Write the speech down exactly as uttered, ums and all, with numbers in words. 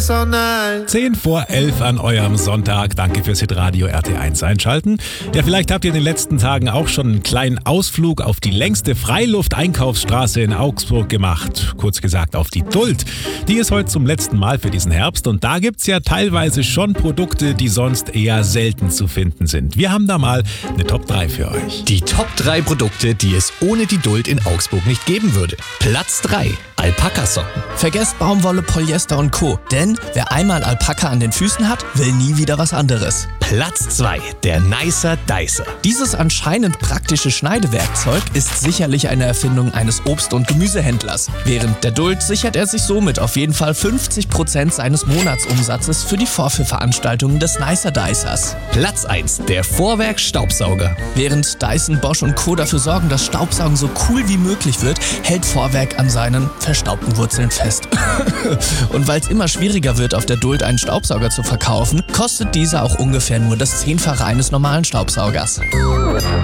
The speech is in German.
this all night. zehn vor elf an eurem Sonntag. Danke fürs Hitradio R T eins einschalten. Ja, vielleicht habt ihr in den letzten Tagen auch schon einen kleinen Ausflug auf die längste Freiluft-Einkaufsstraße in Augsburg gemacht. Kurz gesagt auf die Duld. Die ist heute zum letzten Mal für diesen Herbst und da gibt's ja teilweise schon Produkte, die sonst eher selten zu finden sind. Wir haben da mal eine Top drei für euch. Die Top drei Produkte, die es ohne die Duld in Augsburg nicht geben würde. Platz drei. Alpakasocken. Vergesst Baumwolle, Polyester und Co. Denn wer einmal Alpaka an den Füßen hat, will nie wieder was anderes. Platz zwei. Der Nicer Dicer. Dieses anscheinend praktische Schneidewerkzeug ist sicherlich eine Erfindung eines Obst- und Gemüsehändlers. Während der Duld sichert er sich somit auf jeden Fall fünfzig Prozent seines Monatsumsatzes für die Vorführveranstaltungen des Nicer Dicers. Platz eins. Der Vorwerk Staubsauger. Während Dyson, Bosch und Co. dafür sorgen, dass Staubsaugen so cool wie möglich wird, hält Vorwerk an seinen verstaubten Wurzeln fest. Und weil es immer schwieriger wird, auf der Duld einen Staubsauger zu verkaufen, kostet dieser auch ungefähr nur das Zehnfache eines normalen Staubsaugers.